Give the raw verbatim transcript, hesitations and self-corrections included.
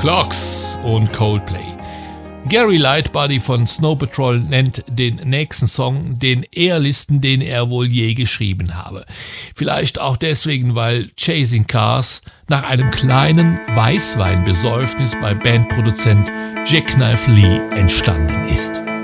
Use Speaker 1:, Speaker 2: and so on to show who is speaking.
Speaker 1: Clocks und Coldplay. Gary Lightbody von Snow Patrol nennt den nächsten Song den ehrlichsten, den er wohl je geschrieben habe. Vielleicht auch deswegen, weil Chasing Cars nach einem kleinen Weißweinbesäufnis bei Bandproduzent Jackknife Lee entstanden ist.